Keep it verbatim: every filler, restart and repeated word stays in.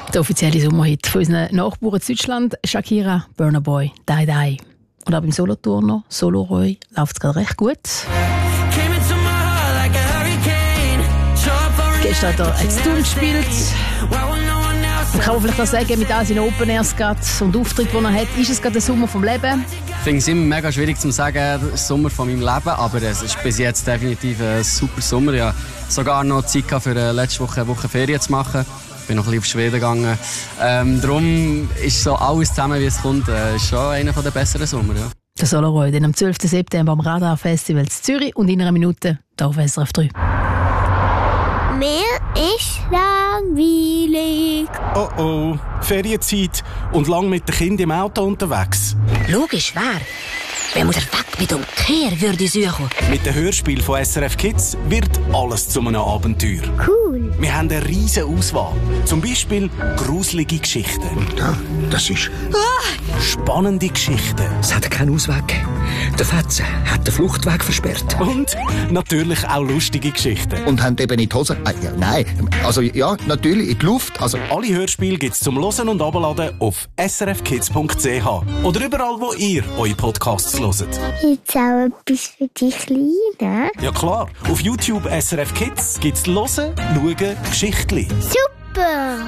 Der offizielle Sommerhit von unseren Nachbarn in Deutschland, Shakira, Burna Boy, Die Die. Und auch beim Soloturner, Solo Roy, läuft es gerade recht gut. Gestern hat er ein Tour gespielt. Man kann vielleicht auch sagen, mit all seinen Open Airs und Auftritten, die er hat, ist es gerade der Sommer vom Leben. Ich finde es immer mega schwierig zu sagen, der Sommer von meinem Leben, aber es ist bis jetzt definitiv ein super Sommer. Ich hatte sogar noch Zeit gehabt, für letzte Woche eine Woche Ferien zu machen. Ich bin noch ein bisschen auf Schweden gegangen. Ähm, darum ist so alles zusammen, wie es kommt, äh, ist schon einer der besseren Sommer. Ja. Der Solo Roy, dann am zwölften September am Radar Festival in Zürich und in einer Minute hier auf S R F drei. Mir ist langweilig. Oh oh, Ferienzeit und lang mit den Kindern im Auto unterwegs. Logisch, wer? Wenn man den Weg mit Umkehr würde suchen. Mit dem Hörspiel von S R F Kids wird alles zu einem Abenteuer. Cool. Wir haben eine riesige Auswahl. Zum Beispiel gruselige Geschichten. Ja, das ist... Ah! Spannende Geschichten. Es hat keinen Ausweg gegeben. Der Fetze hat den Fluchtweg versperrt. Und natürlich auch lustige Geschichten. Und haben eben in die Hose... Ah, ja, nein, also ja, natürlich in die Luft. Also. Alle Hörspiele gibt es zum Hören und Abladen auf s r f kids punkt c h oder überall, wo ihr eure Podcasts hört. Jetzt auch etwas für die Kleinen. Ja klar, auf YouTube S R F Kids gibt es Hören, Schauen, Geschichtli. Super!